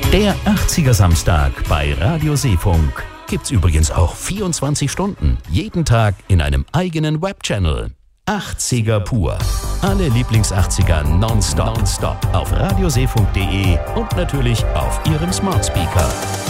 Der 80er Samstag bei Radio Seefunk. Gibt's übrigens auch 24 Stunden, jeden Tag in einem eigenen Webchannel. 80er pur. Alle Lieblings-80er nonstop auf radioseefunk.de und natürlich auf Ihrem Smart Speaker.